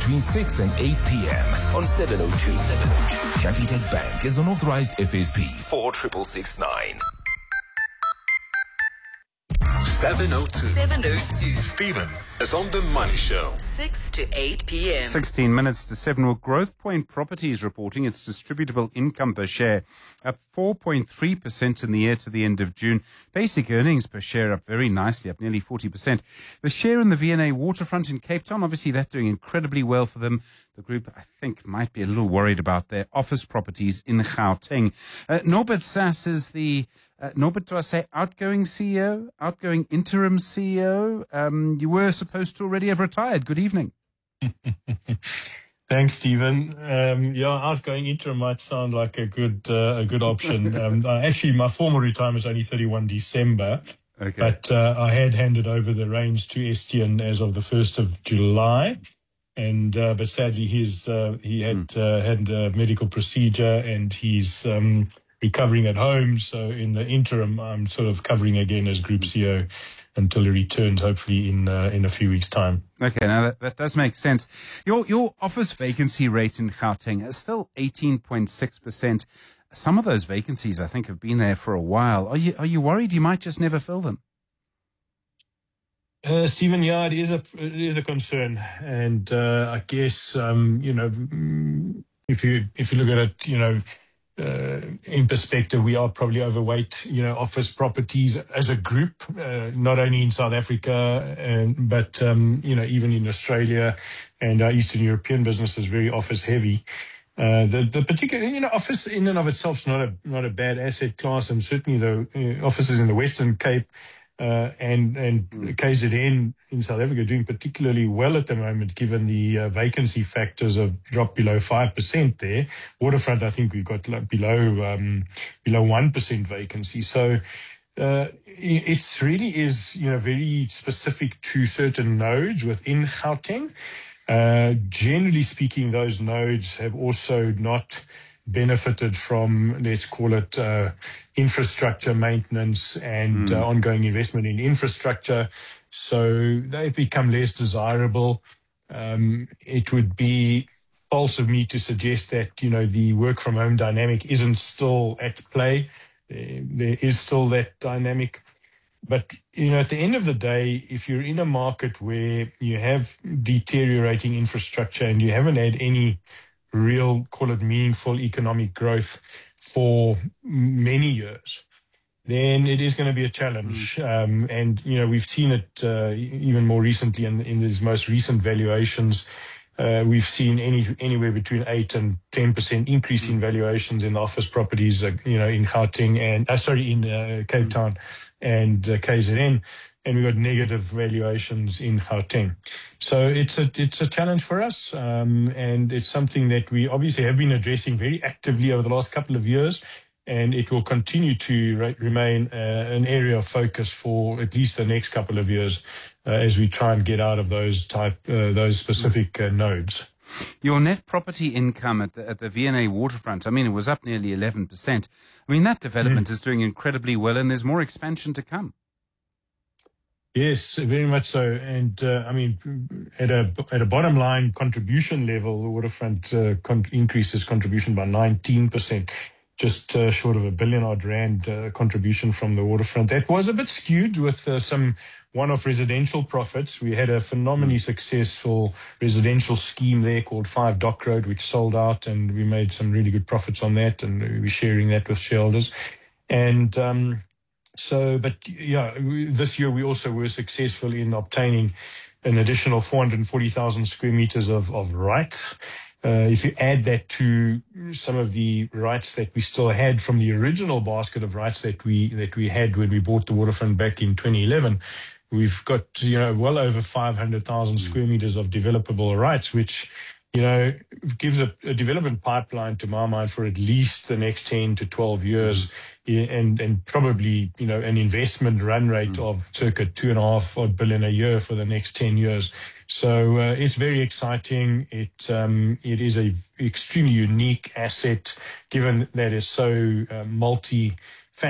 between 6 and 8 p.m. on 702. Capitec Bank is an authorized FSP 46669. 702. Stephen is on the Money Show. 6 to 8 p.m. 16 minutes to 7. Well, Growth Point Properties reporting its distributable income per share up 4.3% in the year to the end of June. Basic earnings per share up very nicely, up nearly 40%. The share in the V&A Waterfront in Cape Town, obviously that's doing incredibly well for them. The group, I think, might be a little worried about their office properties in Gauteng. Norbert Sass is the Norbert, do I say outgoing CEO, outgoing interim CEO? You were supposed to already have retired. Good evening. Thanks, Stephen. Outgoing interim might sound like a good option. Actually, my formal retirement is only 31 December. Okay. But I had handed over the reins to Estienne as of the 1st of July. And but sadly, he had a medical procedure and he's recovering at home. So in the interim, I'm sort of covering again as Group CEO until he returns, hopefully in a few weeks' time. Okay, now that does make sense. Your office vacancy rate in Gauteng is still 18.6%. Some of those vacancies, I think, have been there for a while. Are you worried you might just never fill them? Stephen, yeah, it is a concern, and I guess if you look at it, in perspective, we are probably overweight, office properties as a group, not only in South Africa, but even in Australia, and our Eastern European business is very office heavy. The particular, office in and of itself is not a bad asset class, and certainly the offices in the Western Cape. And KZN in South Africa doing particularly well at the moment, given the vacancy factors have dropped below 5% there. Waterfront, I think we've got below 1% vacancy. So it really is very specific to certain nodes within Gauteng. Generally speaking, those nodes have also not benefited from, let's call it, infrastructure maintenance and ongoing investment in infrastructure. So they've become less desirable. It would be false of me to suggest that, the work from home dynamic isn't still at play. There is still that dynamic. But, at the end of the day, if you're in a market where you have deteriorating infrastructure and you haven't had any real, call it meaningful economic growth for many years, then it is going to be a challenge. And, we've seen it even more recently in these most recent valuations. We've seen anywhere between 8 and 10% increase in valuations in office properties, in Gauteng and, in Cape Town and KZN. And we've got negative valuations in Gauteng. So it's a challenge for us, and it's something that we obviously have been addressing very actively over the last couple of years, and it will continue to remain an area of focus for at least the next couple of years as we try and get out of those specific nodes. Your net property income at the V&A Waterfront, it was up nearly 11%. That development is doing incredibly well, and there's more expansion to come. Yes, very much so. And at a bottom line contribution level, the Waterfront increased its contribution by 19%, just short of R1 billion contribution from the Waterfront. That was a bit skewed with some one-off residential profits. We had a phenomenally successful residential scheme there called 5 Dock Road, which sold out, and we made some really good profits on that, and we're sharing that with shareholders. And this year we also were successful in obtaining an additional 440,000 square meters of rights. If you add that to some of the rights that we still had from the original basket of rights that we had when we bought the Waterfront back in 2011, we've got well over 500,000 square meters of developable rights, which gives a development pipeline, to my mind, for at least the next 10 to 12 years, and probably, an investment run rate of circa 2.5 billion a year for the next 10 years. So it's very exciting. It is a extremely unique asset, given that it's so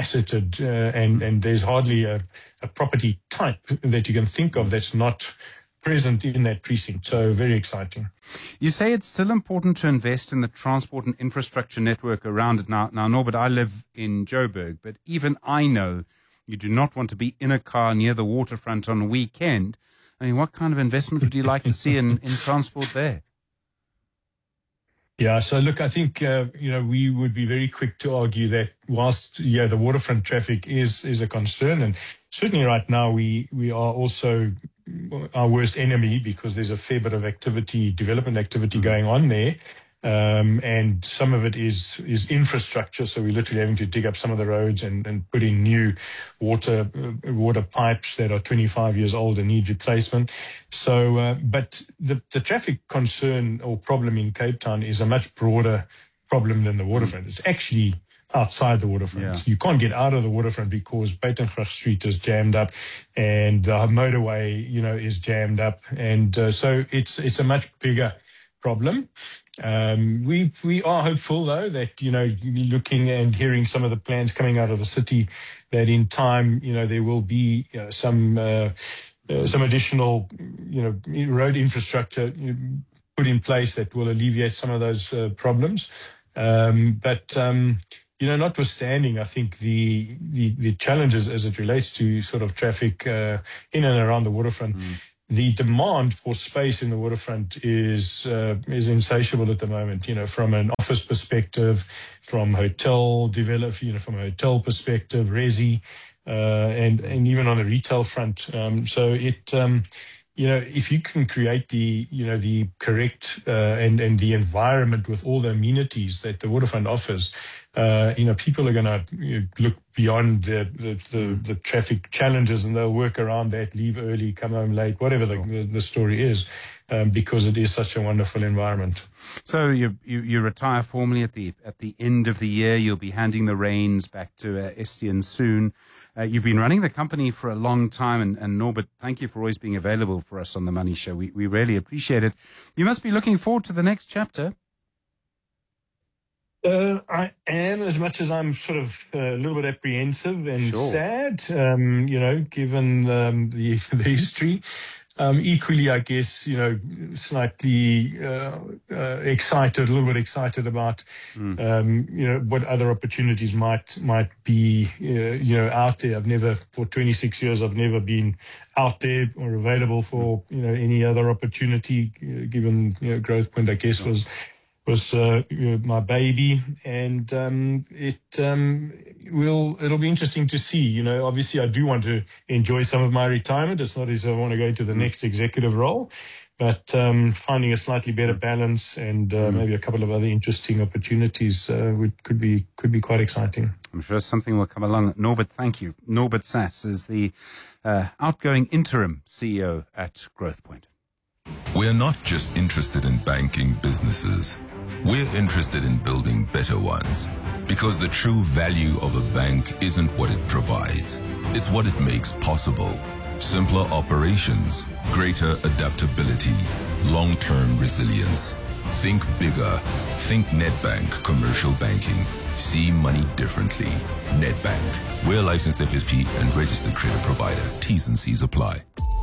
multi-faceted, and there's hardly a property type that you can think of that's not present in that precinct. So very exciting. You say it's still important to invest in the transport and infrastructure network around it. Now, Norbert, I live in Joburg, but even I know you do not want to be in a car near the waterfront on a weekend. I mean, what kind of investment would you like to see in transport there? Yeah, so look, I think, we would be very quick to argue that whilst, the waterfront traffic is a concern, and certainly right now we are also our worst enemy because there's a fair bit of development activity going on there. And some of it is infrastructure. So we're literally having to dig up some of the roads and put in new water pipes that are 25 years old and need replacement. So, but the traffic concern or problem in Cape Town is a much broader problem than the waterfront. It's actually outside the waterfront. Yeah. You can't get out of the waterfront because Buitengracht Street is jammed up and the motorway, is jammed up. And so it's a much bigger problem. We are hopeful, though, that, looking and hearing some of the plans coming out of the city, that in time, there will be some additional, road infrastructure put in place that will alleviate some of those problems. But notwithstanding, I think the challenges as it relates to sort of traffic in and around the waterfront, the demand for space in the waterfront is insatiable at the moment. From an office perspective, from hotel from a hotel perspective, resi, and even on the retail front. So it. If you can create the correct and the environment with all the amenities that the waterfront offers, people are going to look beyond the traffic challenges and they'll work around that, leave early, come home late, whatever the story is, because it is such a wonderful environment. So you retire formally at the end of the year. You'll be handing the reins back to Estienne soon. You've been running the company for a long time, and Norbert, thank you for always being available for us on The Money Show. We really appreciate it. You must be looking forward to the next chapter. I am, as much as I'm sort of a little bit apprehensive and sad, given the history. Equally, I guess, slightly excited, a little bit excited about, what other opportunities might be, out there. For 26 years, I've never been out there or available for, any other opportunity, given, Growthpoint, I guess, was my baby, and it'll be interesting to see. Obviously I do want to enjoy some of my retirement. It's not as I want to go to the next executive role, but finding a slightly better balance and maybe a couple of other interesting opportunities could be quite exciting. I'm sure something will come along. Norbert, thank you. Norbert Sasse is the outgoing interim CEO at Growthpoint. We're not just interested in banking businesses. We're interested in building better ones. Because the true value of a bank isn't what it provides. It's what it makes possible. Simpler operations, greater adaptability, long-term resilience. Think bigger. Think Nedbank Commercial Banking. See money differently. Nedbank. We're a licensed FSP and registered credit provider. T's and C's apply.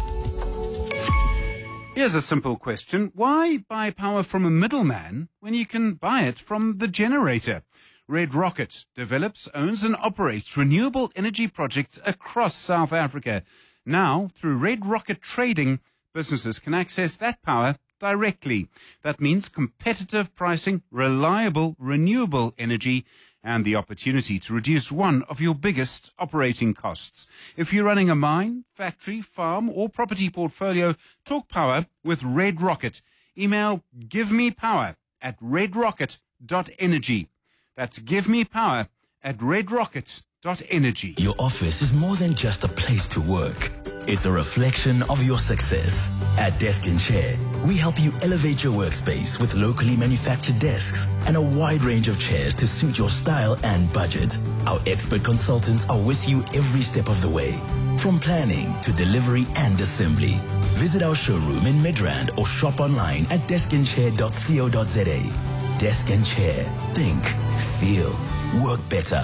Here's a simple question. Why buy power from a middleman when you can buy it from the generator? Red Rocket develops, owns and operates renewable energy projects across South Africa. Now, through Red Rocket Trading, businesses can access that power directly. That means competitive pricing, reliable, renewable energy, and the opportunity to reduce one of your biggest operating costs. If you're running a mine, factory, farm, or property portfolio, talk power with Red Rocket. Email givemepower@redrocket.energy. That's givemepower@redrocket.energy. Your office is more than just a place to work. It's a reflection of your success. At Desk and Chair, we help you elevate your workspace with locally manufactured desks and a wide range of chairs to suit your style and budget. Our expert consultants are with you every step of the way, from planning to delivery and assembly. Visit our showroom in Midrand or shop online at deskandchair.co.za. Desk and Chair. Think, feel, work better.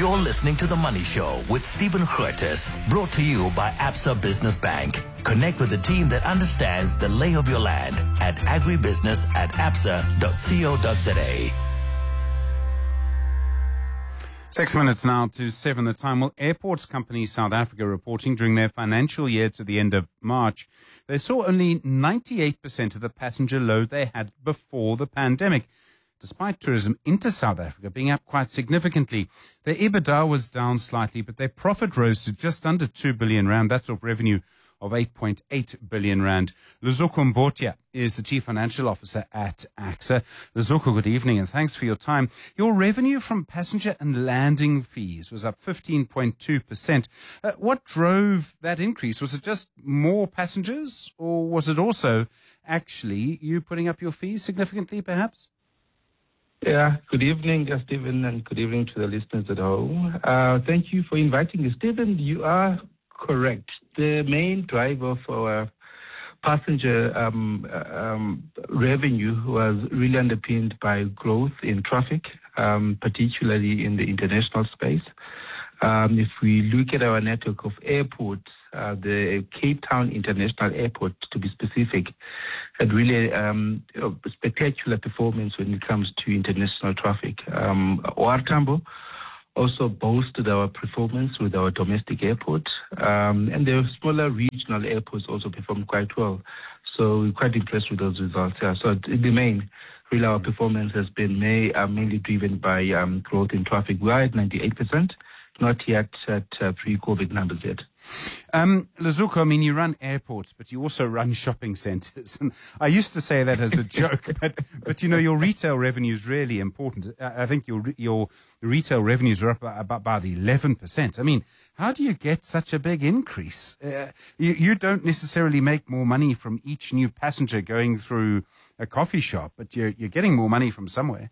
You're listening to The Money Show with Stephen Curtis, brought to you by Absa Business Bank. Connect with the team that understands the lay of your land at agribusiness@absa.co.za. 6 minutes now to 7 the time. Well, Airports Company South Africa reporting during their financial year to the end of March, they saw only 98% of the passenger load they had before the pandemic, despite tourism into South Africa being up quite significantly. Their EBITDA was down slightly, but their profit rose to just under 2 billion rand. That's off revenue of 8.8 billion rand. Luzuko Mbotia is the Chief Financial Officer at AXA. Luzuko, good evening and thanks for your time. Your revenue from passenger and landing fees was up 15.2%. What drove that increase? Was it just more passengers, or was it also actually you putting up your fees significantly, perhaps? Yeah, good evening, Stephen, and good evening to the listeners at home. Thank you for inviting me. Stephen, you are correct. The main driver for our passenger revenue was really underpinned by growth in traffic, particularly in the international space. If we look at our network of airports, the Cape Town International Airport, to be specific, had really spectacular performance when it comes to international traffic. OR Tambo also boosted our performance with our domestic airport, and the smaller regional airports also performed quite well. So we're quite impressed with those results. Yeah. So in the main, really our performance has been mainly driven by growth in traffic. We are at 98%. Not yet at pre-COVID numbers yet. Luzuko, I mean, you run airports, but you also run shopping centres. And I used to say that as a joke, but you know, your retail revenue is really important. I think your retail revenues are up about 11%. I mean, how do you get such a big increase? You don't necessarily make more money from each new passenger going through a coffee shop, but you're getting more money from somewhere.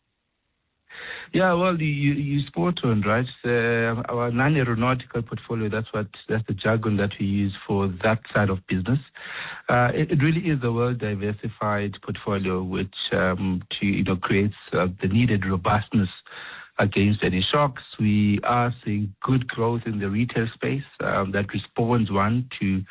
Yeah, well, you spot on, right? Our non-aeronautical portfolio, that's the jargon that we use for that side of business. It really is a well-diversified portfolio, which creates the needed robustness against any shocks. We are seeing good growth in the retail space that responds, one, to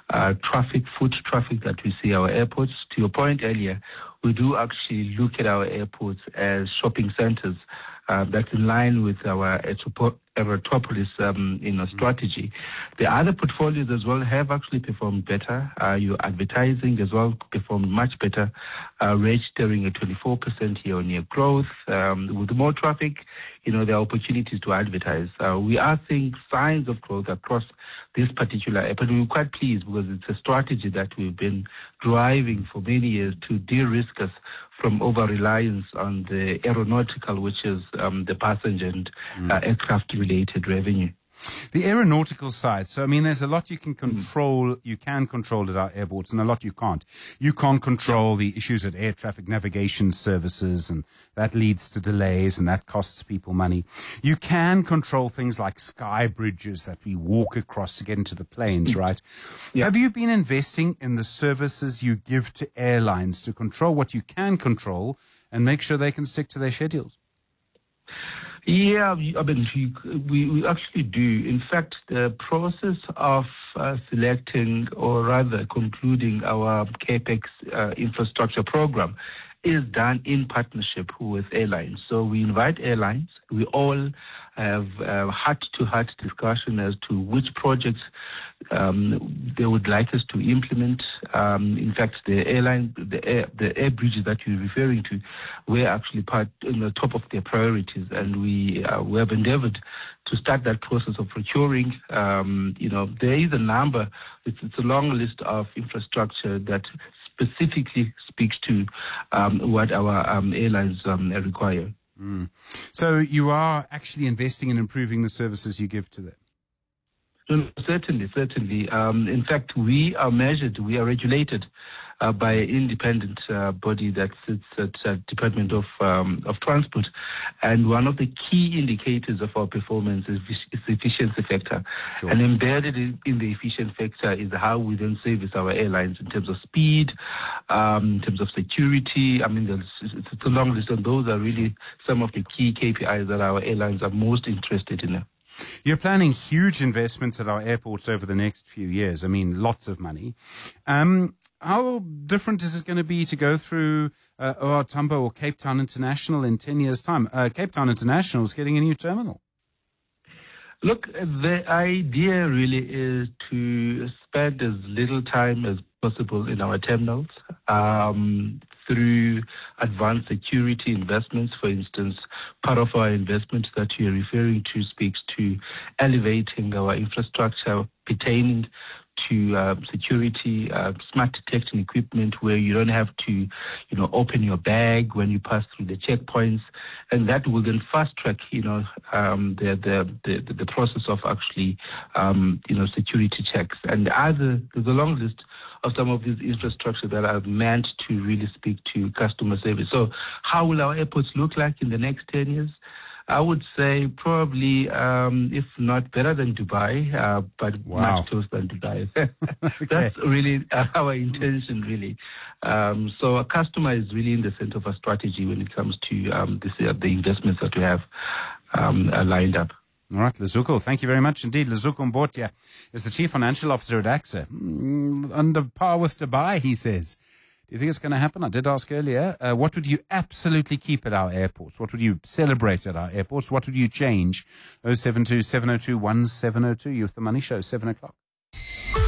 foot traffic that we see at our airports. To your point earlier, we do actually look at our airports as shopping centers. That's in line with our Aerotropolis strategy. The other portfolios as well have actually performed better. Your advertising as well performed much better, registering a 24% year-on-year growth. With more traffic, there are opportunities to advertise. We are seeing signs of growth across this particular airport. We're quite pleased because it's a strategy that we've been driving for many years to de-risk us from over-reliance on the aeronautical, which is the passenger and aircraft-related revenue. The aeronautical side. So, I mean, there's a lot you can control. You can control at our airports, and a lot you can't. You can't control the issues at air traffic navigation services, and that leads to delays, and that costs people money. You can control things like sky bridges that we walk across to get into the planes, right? Yeah. Have you been investing in the services you give to airlines to control what you can control and make sure they can stick to their schedules? Yeah, I mean, we actually do. In fact, the process of selecting, or rather concluding our CAPEX infrastructure program is done in partnership with airlines. So we invite airlines. We all have heart-to-heart discussion as to which projects they would like us to implement. In fact, the air bridges that you're referring to were actually part in the top of their priorities, and we have endeavored to start that process of procuring. There is a number. It's a long list of infrastructure that specifically speaks to what our airlines require. So you are actually investing in improving the services you give to them? No, certainly. In fact, we are regulated by an independent body that sits at Department of Transport, and one of the key indicators of our performance is the efficiency factor. Sure. And embedded in the efficiency factor is how we then service our airlines in terms of speed, in terms of security. I mean, it's a long list, and those are really some of the key KPIs that our airlines are most interested in. You're planning huge investments at our airports over the next few years. I mean, lots of money. How different is it going to be to go through OR Tambo or Cape Town International in 10 years' time? Cape Town International is getting a new terminal. Look, the idea really is to spend as little time as possible in our terminals through advanced security investments. For instance, part of our investment that you're referring to speaks to elevating our infrastructure pertaining to security, smart detection equipment, where you don't have to, open your bag when you pass through the checkpoints, and that will then fast track, the process of actually, security checks. And there's a long list of some of these infrastructure that are meant to really speak to customer service. So, how will our airports look like in the next 10 years? I would say probably, if not better than Dubai, but much closer than Dubai. Okay. That's really our intention, really. So a customer is really in the center of our strategy when it comes to the investments that we have lined up. All right, Lezuko, thank you very much indeed. Lezuko Mbotia is the Chief Financial Officer at AXA. Under par with Dubai, he says. Do you think it's going to happen? I did ask earlier. What would you absolutely keep at our airports? What would you celebrate at our airports? What would you change? 072 702 1702. You're with The Money Show, 7 o'clock.